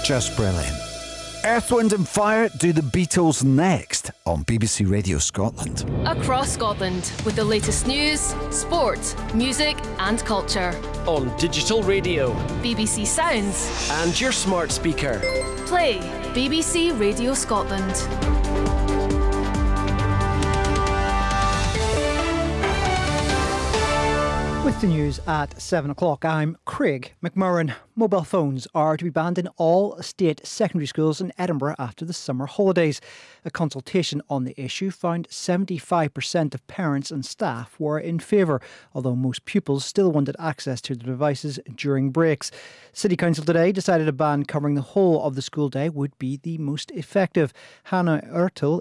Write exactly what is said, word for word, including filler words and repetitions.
Just brilliant. Earth, Wind and Fire do the Beatles next on B B C Radio Scotland. Across Scotland with the latest news, sport, music and culture. On digital radio, B B C Sounds and your smart speaker. Play B B C Radio Scotland. With the news at seven o'clock, I'm Craig McMurran. Mobile phones are to be banned in all state secondary schools in Edinburgh after the summer holidays. A consultation on the issue found seventy-five percent of parents and staff were in favour, although most pupils still wanted access to the devices during breaks. City Council today decided a ban covering the whole of the school day would be the most effective. Hannah Ertel